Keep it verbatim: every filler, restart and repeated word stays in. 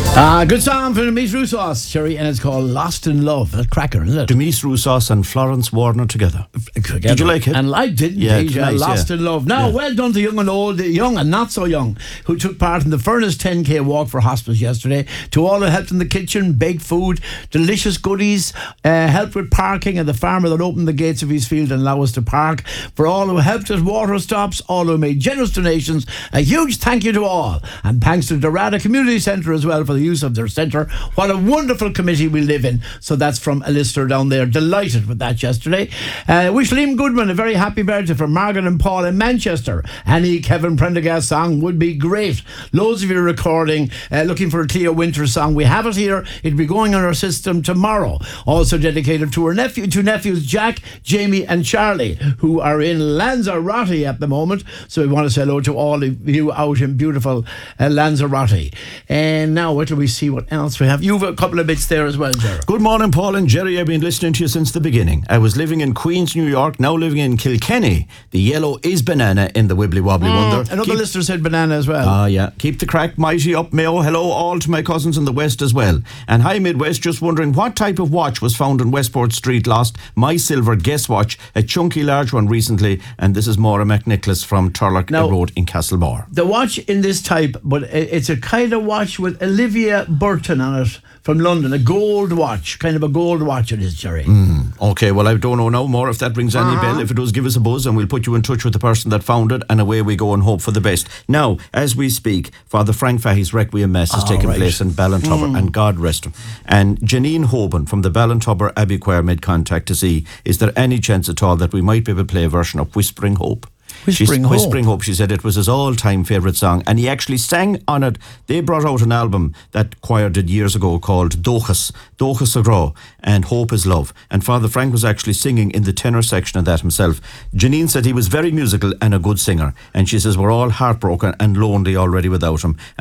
Uh, good song from Demise Roussos, Sherry, and it's called Lost in Love. That's cracker, isn't it? Demise Roussos and Florence Warner together. Together. Did you like it? And I did, Yeah, indeed, yeah, nice, Lost yeah. in Love. Now, Yeah. well done to young and old, young and not so young, who took part in the Furnace ten K walk for hospice yesterday. To all who helped in the kitchen, baked food, delicious goodies, uh, helped with parking, and the farmer that opened the gates of his field and allowed us to park. For all who helped at water stops, all who made generous donations, a huge thank you to all. And thanks to Dorada Community Centre as well for the use of their centre. What a wonderful committee we live in. So that's from a listener down there. Delighted with that yesterday. Uh, wish Liam Goodman a very happy birthday for Margaret and Paul in Manchester. Any Kevin Prendergast song would be great. Loads of you recording, uh, looking for a Cleo Winters song. We have it here. It'll be going on our system tomorrow. Also dedicated to her nephew, two nephews, Jack, Jamie and Charlie, who are in Lanzarote at the moment. So we want to say hello to all of you out in beautiful uh, Lanzarote. And now wait till we see what else we have. You've a couple of bits there as well, Gerard. Good morning, Paul and Jerry. I've been listening to you since the beginning. I was living in Queens, New York, now living in Kilkenny. The yellow is banana in the Wibbly Wobbly Mm, Wonder. another Keep- listener said banana as well. Ah, yeah. Keep the crack mighty up, Mayo. Hello all to my cousins in the West as well. And hi, Midwest. Just wondering what type of watch was found in Westport Street lost. My silver guess watch, a chunky large one recently. And this is Maura McNicholas from Turlock Now- Road in Castlemore. The watch in this type, but i- it's a kind of watch with Olivia Burton on it from London. A gold watch, kind of a gold watch it is, Jerry. Okay, well, I don't know now more if that rings any Uh-huh. bell. If it does, give us a buzz and we'll put you in touch with the person that found it, and away we go and hope for the best. Now, as we speak, Father Frank Fahey's Requiem Mass is Oh, taking right. place in Ballintubber, and God rest him. And Janine Hoban from the Ballintubber Abbey Choir made contact to see, is there any chance at all that we might be able to play a version of Whispering Hope? Whispering She's, Hope. Whispering Hope, she said it was his all-time favourite song, and he actually sang on it. They brought out an album that choir did years ago called Dochas, Dochas Agra, and Hope is Love. And Father Frank was actually singing in the tenor section of that himself. Janine said he was very musical and a good singer, and she says we're all heartbroken and lonely already without him.